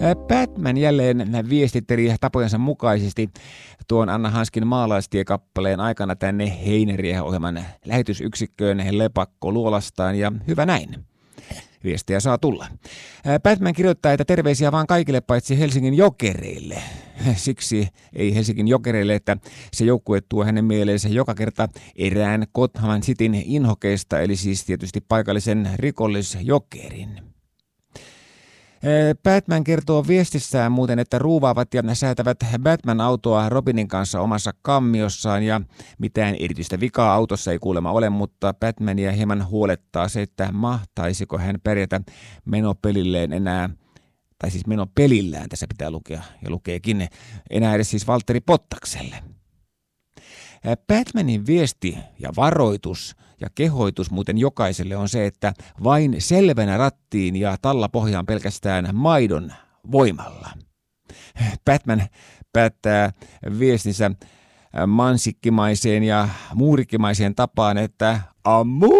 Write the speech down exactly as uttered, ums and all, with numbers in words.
Batman jälleen viestitteli tapojensa mukaisesti tuon Anna Hanskin Maalaistie-kappaleen aikana tänne Heinäriä-ohjelman lähetysyksikköön lepakko luolastaan, ja hyvä näin. Viestejä saa tulla. Batman kirjoittaa, että terveisiä vaan kaikille paitsi Helsingin Jokereille. Siksi ei Helsingin Jokereille, että se joukkue tuo hänen mieleensä joka kerta erään Gotham Cityn inhokeista, eli siis tietysti paikallisen rikollisjokerin. Batman kertoo viestissään muuten, että ruuvaavat ja säätävät Batman-autoa Robinin kanssa omassa kammiossaan, ja mitään erityistä vikaa autossa ei kuulemma ole, mutta Batmania hieman huolettaa se, että mahtaisiko hän pärjätä menopelilleen enää, tai siis menopelillään tässä pitää lukea, ja lukeekin, enää edes siis Valtteri Bottakselle. Batmanin viesti ja varoitus ja kehoitus muuten jokaiselle on se, että vain selvänä rattiin ja tallapohjaan pelkästään maidon voimalla. Batman päättää viestinsä mansikkimaiseen ja muurikkimaiseen tapaan, että ammu!